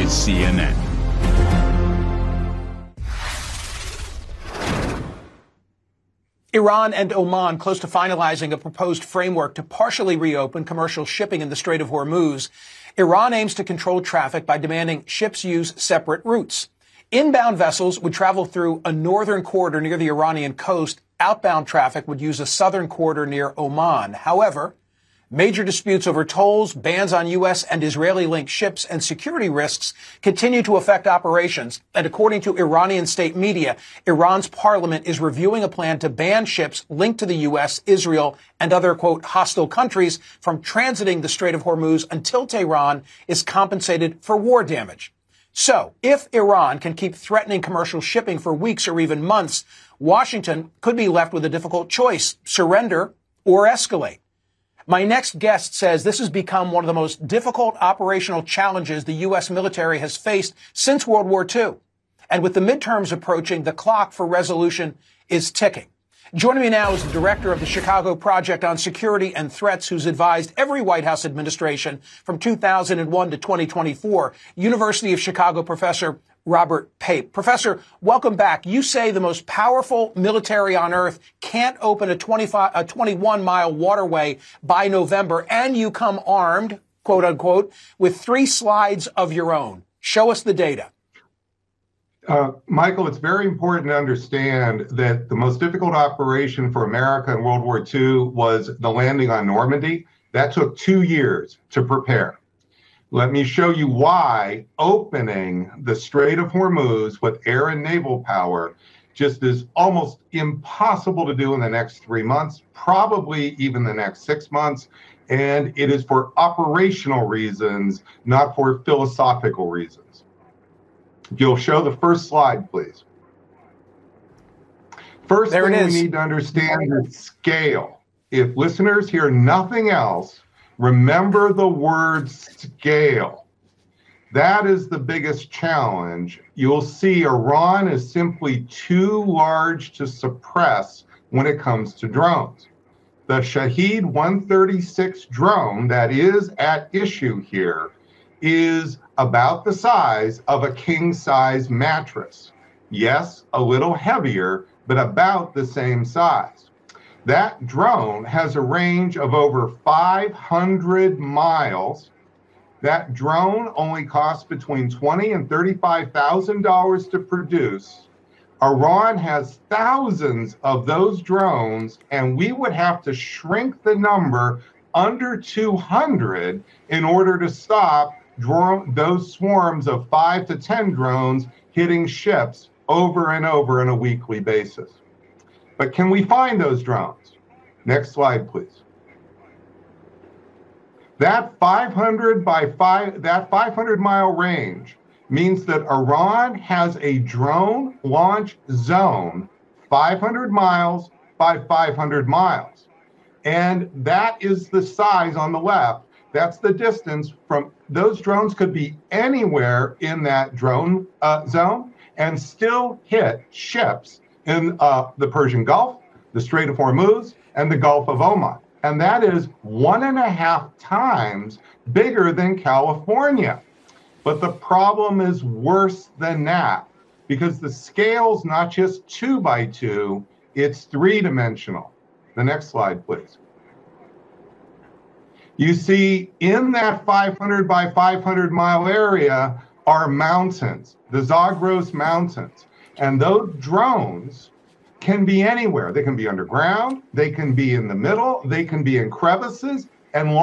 is CNN. Iran and Oman close to finalizing a proposed framework to partially reopen commercial shipping in the Strait of Hormuz. Iran aims to control traffic by demanding ships use separate routes. Inbound vessels would travel through a northern corridor near the Iranian coast. Outbound traffic would use a southern corridor near Oman. However, major disputes over tolls, bans on U.S. and Israeli-linked ships, and security risks continue to affect operations. And according to Iranian state media, Iran's parliament is reviewing a plan to ban ships linked to the U.S., Israel, and other, quote, hostile countries from transiting the Strait of Hormuz until Tehran is compensated for war damage. So, if Iran can keep threatening commercial shipping for weeks or even months, Washington could be left with a difficult choice: surrender or escalate. My next guest says this has become one of the most difficult operational challenges the U.S. military has faced since World War II. And with the midterms approaching, the clock for resolution is ticking. Joining me now is the director of the Chicago Project on Security and Threats, who's advised every White House administration from 2001 to 2024, University of Chicago professor Robert Pape. Professor, welcome back. You say the most powerful military on earth can't open a 21-mile waterway by November, and you come armed, quote unquote, with 3 slides of your own. Show us the data. Michael, it's very important to understand that the most difficult operation for America in World War II was the landing on Normandy. That took 2 years to prepare. Let me show you why opening the Strait of Hormuz with air and naval power just is almost impossible to do in the next 3 months, probably even the next 6 months. And it is for operational reasons, not for philosophical reasons. If you'll show the first slide, please. First thing we need to understand is scale. If listeners hear nothing else, remember the word scale. That is the biggest challenge. You'll see Iran is simply too large to suppress when it comes to drones. The Shahed 136 drone that is at issue here is about the size of a king-size mattress. Yes, a little heavier, but about the same size. That drone has a range of over 500 miles. That drone only costs between $20,000 and $35,000 to produce. Iran has thousands of those drones, and we would have to shrink the number under 200 in order to stop those swarms of 5 to 10 drones hitting ships over and over on a weekly basis. But can we find those drones? Next slide, please. That 500 mile range means that Iran has a drone launch zone 500 miles by 500 miles. And that is the size on the left. That's the distance from those drones could be anywhere in that drone zone and still hit ships in the Persian Gulf, the Strait of Hormuz, and the Gulf of Oman. And that is 1.5 times bigger than California. But the problem is worse than that, because the scale's not just 2 by 2, it's 3-dimensional. The next slide, please. You see, in that 500 by 500 mile area are mountains, the Zagros Mountains. And those drones can be anywhere. They can be underground, they can be in the middle, they can be in crevices, and